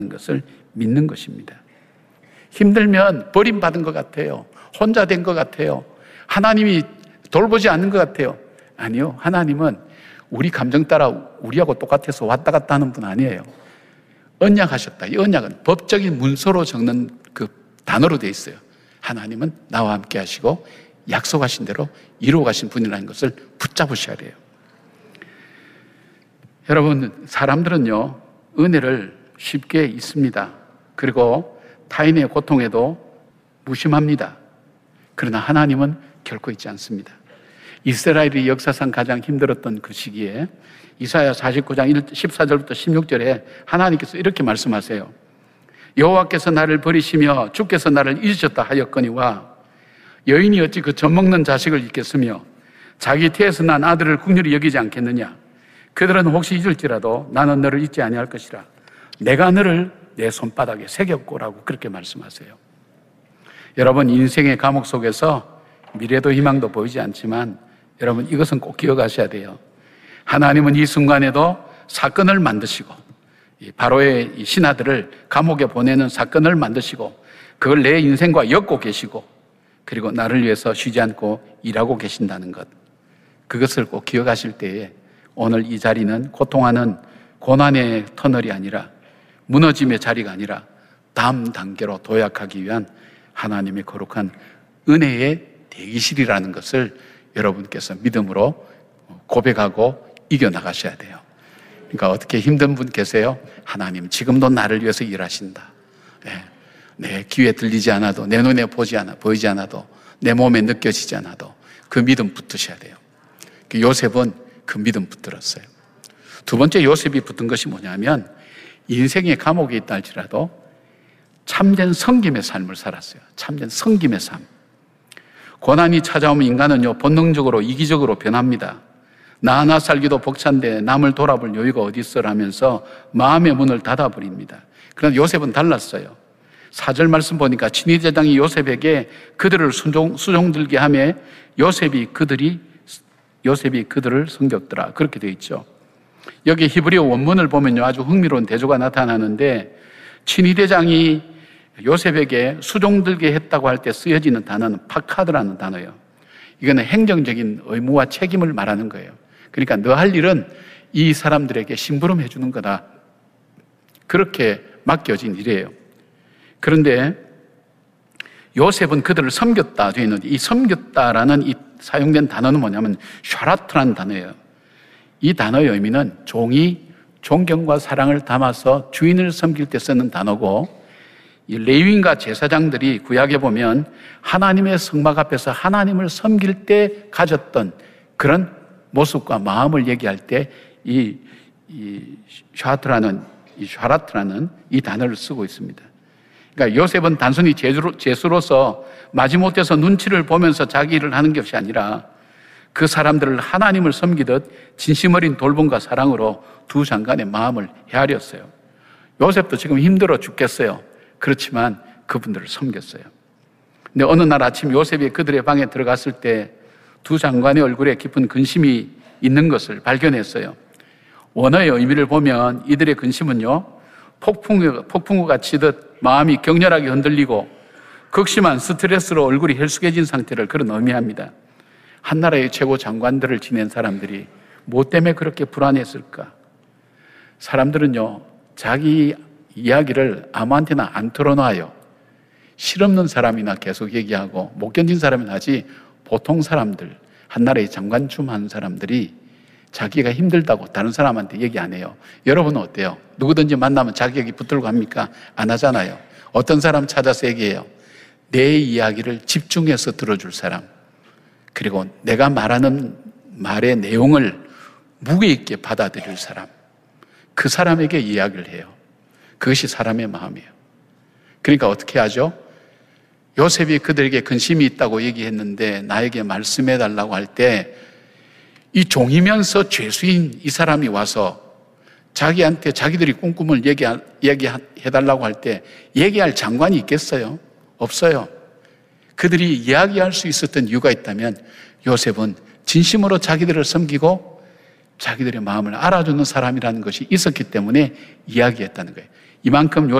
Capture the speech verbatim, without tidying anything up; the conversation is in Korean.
것을 믿는 것입니다. 힘들면 버림받은 것 같아요. 혼자 된 것 같아요. 하나님이 돌보지 않는 것 같아요. 아니요. 하나님은 우리 감정 따라 우리하고 똑같아서 왔다 갔다 하는 분 아니에요. 언약하셨다. 이 언약은 법적인 문서로 적는 그 단어로 되어 있어요. 하나님은 나와 함께 하시고 약속하신 대로 이루어 가신 분이라는 것을 붙잡으셔야 돼요. 여러분, 사람들은요, 은혜를 쉽게 잊습니다. 그리고 타인의 고통에도 무심합니다. 그러나 하나님은 결코 잊지 않습니다. 이스라엘이 역사상 가장 힘들었던 그 시기에 이사야 사십구 장 십사 절부터 십육 절에 하나님께서 이렇게 말씀하세요. 여호와께서 나를 버리시며 주께서 나를 잊으셨다 하였거니와 여인이 어찌 그 젖먹는 자식을 잊겠으며 자기 태에서 난 아들을 긍휼히 여기지 않겠느냐. 그들은 혹시 잊을지라도 나는 너를 잊지 아니할 것이라. 내가 너를 내 손바닥에 새겼고라고 그렇게 말씀하세요. 여러분, 인생의 감옥 속에서 미래도 희망도 보이지 않지만 여러분, 이것은 꼭 기억하셔야 돼요. 하나님은 이 순간에도 사건을 만드시고 바로의 이 신하들을 감옥에 보내는 사건을 만드시고 그걸 내 인생과 엮고 계시고 그리고 나를 위해서 쉬지 않고 일하고 계신다는 것, 그것을 꼭 기억하실 때에 오늘 이 자리는 고통하는 고난의 터널이 아니라 무너짐의 자리가 아니라 다음 단계로 도약하기 위한 하나님의 거룩한 은혜의 대기실이라는 것을 여러분께서 믿음으로 고백하고 이겨나가셔야 돼요. 그러니까 어떻게 힘든 분 계세요? 하나님 지금도 나를 위해서 일하신다. 네. 내 귀에 들리지 않아도, 내 눈에 보지 않아, 보이지 않아도, 내 몸에 느껴지지 않아도 그 믿음 붙으셔야 돼요. 요셉은 그 믿음 붙들었어요. 두 번째 요셉이 붙은 것이 뭐냐면 인생의 감옥에 있다 할지라도 참된 섬김의 삶을 살았어요. 참된 섬김의 삶. 고난이 찾아오면 인간은요, 본능적으로 이기적으로 변합니다. 나 하나 살기도 벅찬데 남을 돌아볼 여유가 어디 있어라면서 마음의 문을 닫아버립니다. 그런데 요셉은 달랐어요. 사 절 말씀 보니까 친위대장이 요셉에게 그들을 수종, 수종들게 하며 요셉이 그들이 요셉이 그들을 섬겼더라. 그렇게 되어 있죠. 여기 히브리어 원문을 보면요, 아주 흥미로운 대조가 나타나는데 친위대장이 요셉에게 수종들게 했다고 할 때 쓰여지는 단어는 파카드라는 단어예요. 이거는 행정적인 의무와 책임을 말하는 거예요. 그러니까 너 할 일은 이 사람들에게 심부름 해주는 거다. 그렇게 맡겨진 일이에요. 그런데 요셉은 그들을 섬겼다 되어 있는데 이 섬겼다라는 이 사용된 단어는 뭐냐면 샤라트라는 단어예요. 이 단어의 의미는 종이 존경과 사랑을 담아서 주인을 섬길 때 쓰는 단어고, 이 레위인과 제사장들이 구약에 보면 하나님의 성막 앞에서 하나님을 섬길 때 가졌던 그런 모습과 마음을 얘기할 때 이 이 샤라트라는 이 샤라트라는 이 단어를 쓰고 있습니다. 그러니까 요셉은 단순히 제수로, 제수로서 마지못해서 눈치를 보면서 자기 일을 하는 것이 아니라 그 사람들을 하나님을 섬기듯 진심 어린 돌봄과 사랑으로 두 장관의 마음을 헤아렸어요. 요셉도 지금 힘들어 죽겠어요. 그렇지만 그분들을 섬겼어요. 근데 어느 날 아침 요셉이 그들의 방에 들어갔을 때 두 장관의 얼굴에 깊은 근심이 있는 것을 발견했어요. 원어의 의미를 보면 이들의 근심은요, 폭풍우, 폭풍우가 치듯 마음이 격렬하게 흔들리고 극심한 스트레스로 얼굴이 헬쑥해진 상태를 그런 의미합니다. 한 나라의 최고 장관들을 지낸 사람들이 뭐 때문에 그렇게 불안했을까? 사람들은요, 자기 이야기를 아무한테나 안 털어놔요. 실없는 사람이나 계속 얘기하고 못 견딘 사람은 하지, 보통 사람들, 한 나라의 장관춤 한 사람들이 자기가 힘들다고 다른 사람한테 얘기 안 해요. 여러분은 어때요? 누구든지 만나면 자기 얘기 붙들고 합니까? 안 하잖아요. 어떤 사람 찾아서 얘기해요? 내 이야기를 집중해서 들어줄 사람, 그리고 내가 말하는 말의 내용을 무게 있게 받아들일 사람, 그 사람에게 이야기를 해요. 그것이 사람의 마음이에요. 그러니까 어떻게 하죠? 요셉이 그들에게 근심이 있다고 얘기했는데 나에게 말씀해 달라고 할 때 이 종이면서 죄수인 이 사람이 와서 자기한테 자기들이 꿈꿈을 얘기해 달라고 할 때 얘기할 장관이 있겠어요? 없어요. 그들이 이야기할 수 있었던 이유가 있다면 요셉은 진심으로 자기들을 섬기고 자기들의 마음을 알아주는 사람이라는 것이 있었기 때문에 이야기했다는 거예요. 이만큼